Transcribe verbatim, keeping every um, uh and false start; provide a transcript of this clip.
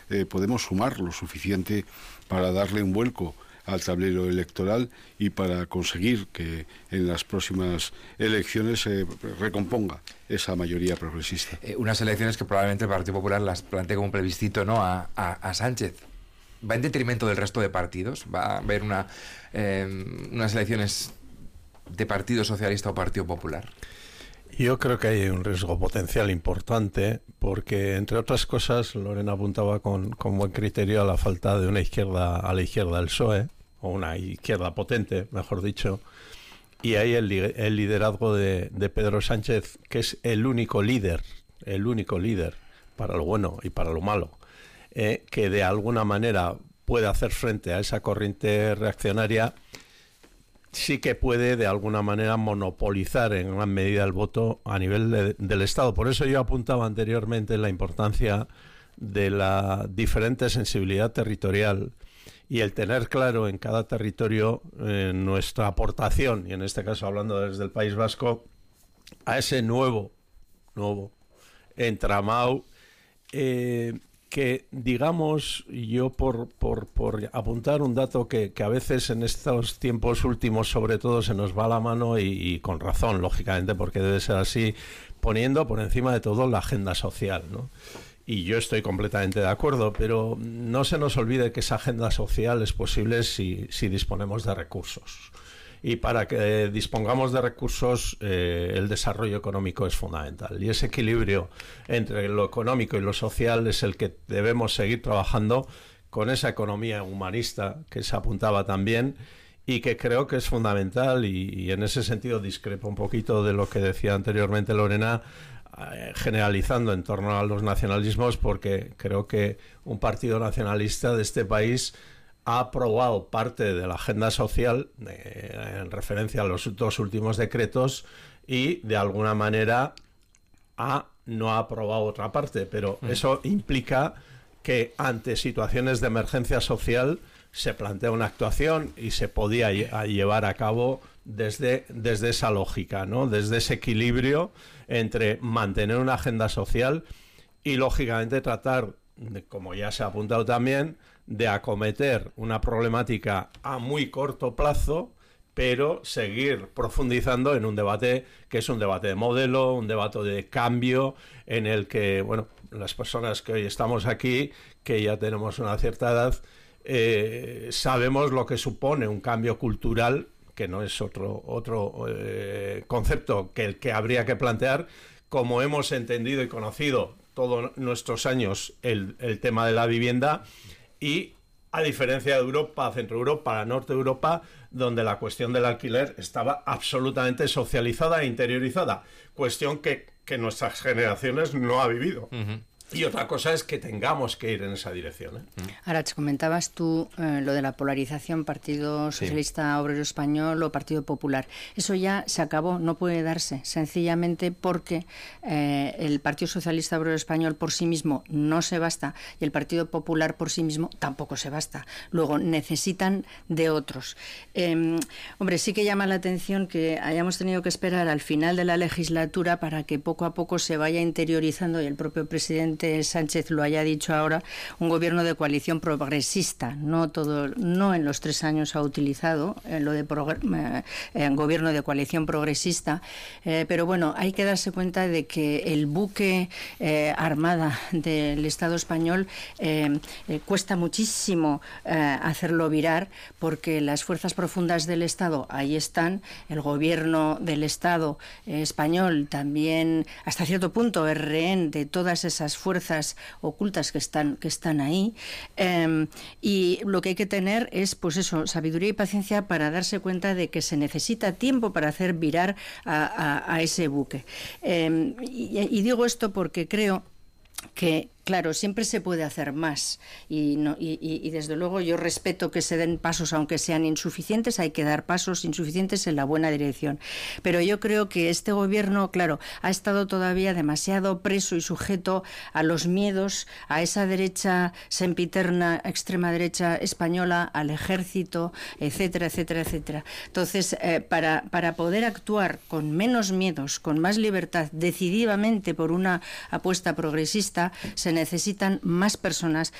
eh, podemos sumar lo suficiente para darle un vuelco al tablero electoral y para conseguir que en las próximas elecciones se recomponga esa mayoría progresista. Eh, unas elecciones que probablemente el Partido Popular las plantee como un plebiscito, ¿no?, a, a, a Sánchez. ¿Va en detrimento del resto de partidos? ¿Va a haber una, eh, unas elecciones de Partido Socialista o Partido Popular? Yo creo que hay un riesgo potencial importante porque, entre otras cosas, Lorena apuntaba con, con buen criterio a la falta de una izquierda a la izquierda del P S O E, o una izquierda potente, mejor dicho, y hay el, el liderazgo de, de Pedro Sánchez, que es el único líder, el único líder, para lo bueno y para lo malo, eh, que de alguna manera puede hacer frente a esa corriente reaccionaria. Sí que puede de alguna manera monopolizar en gran medida el voto a nivel de, del Estado. Por eso yo apuntaba anteriormente la importancia de la diferente sensibilidad territorial y el tener claro en cada territorio eh, nuestra aportación, y en este caso hablando desde el País Vasco, a ese nuevo, nuevo entramado eh, que, digamos, yo por, por, por apuntar un dato que, que a veces en estos tiempos últimos sobre todo se nos va la mano y, y con razón, lógicamente, porque debe ser así, poniendo por encima de todo la agenda social, ¿no? Y yo estoy completamente de acuerdo, pero no se nos olvide que esa agenda social es posible si, si disponemos de recursos. Y para que dispongamos de recursos, eh, el desarrollo económico es fundamental. Y ese equilibrio entre lo económico y lo social es el que debemos seguir trabajando con esa economía humanista que se apuntaba también y que creo que es fundamental. Y, y en ese sentido discrepo un poquito de lo que decía anteriormente Lorena, eh, generalizando en torno a los nacionalismos, porque creo que un partido nacionalista de este país ha aprobado parte de la agenda social eh, en referencia a los dos últimos decretos y de alguna manera ha, no ha aprobado otra parte, pero mm. eso implica que ante situaciones de emergencia social se plantea una actuación y se podía lle- llevar a cabo desde, desde esa lógica, ¿no? Desde ese equilibrio entre mantener una agenda social y lógicamente tratar, de, como ya se ha apuntado también, de acometer una problemática a muy corto plazo, pero seguir profundizando en un debate que es un debate de modelo, un debate de cambio, en el que, bueno, las personas que hoy estamos aquí, que ya tenemos una cierta edad, eh, sabemos lo que supone un cambio cultural, que no es otro, otro eh, concepto que el que habría que plantear, como hemos entendido y conocido todos nuestros años el, el tema de la vivienda. Y a diferencia de Europa, Centro Europa, Norte de Europa, donde la cuestión del alquiler estaba absolutamente socializada e interiorizada, cuestión que, que nuestras generaciones no ha vivido. Uh-huh. Y otra cosa es que tengamos que ir en esa dirección, ¿eh? Ahora, te comentabas tú eh, lo de la polarización Partido Socialista sí. Obrero Español o Partido Popular. Eso ya se acabó, no puede darse, sencillamente porque eh, el Partido Socialista Obrero Español por sí mismo no se basta y el Partido Popular por sí mismo tampoco se basta. Luego necesitan de otros. Eh, hombre, sí que llama la atención que hayamos tenido que esperar al final de la legislatura para que poco a poco se vaya interiorizando, y el propio presidente Sánchez lo haya dicho ahora, un gobierno de coalición progresista. No todo, no en los tres años ha utilizado eh, lo de progr- eh, gobierno de coalición progresista, eh, pero bueno, hay que darse cuenta de que el buque eh, armada del Estado español eh, eh, cuesta muchísimo eh, hacerlo virar, porque las fuerzas profundas del Estado ahí están, el gobierno del Estado eh, español también hasta cierto punto es rehén de todas esas fuerzas fuerzas ocultas que están, que están ahí, eh, y lo que hay que tener es, pues eso, sabiduría y paciencia para darse cuenta de que se necesita tiempo para hacer virar a, a, a ese buque. Eh, y, y digo esto porque creo que, claro, siempre se puede hacer más y, no, y, y, y desde luego yo respeto que se den pasos, aunque sean insuficientes, hay que dar pasos insuficientes en la buena dirección. Pero yo creo que este gobierno, claro, ha estado todavía demasiado preso y sujeto a los miedos, a esa derecha sempiterna, extrema derecha española, al ejército, etcétera, etcétera, etcétera. Entonces, eh, para, para poder actuar con menos miedos, con más libertad, decididamente por una apuesta progresista, se necesitan más personas